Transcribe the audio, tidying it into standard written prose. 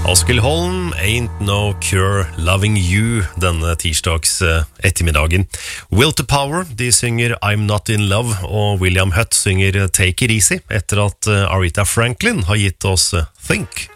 Askild Holm, Ain't No Cure Loving You, denne tirsdags ettermiddagen. Will to Power, de synger I'm Not In Love, og William Hutt synger Take It Easy, etter at Aretha Franklin har gitt oss Think.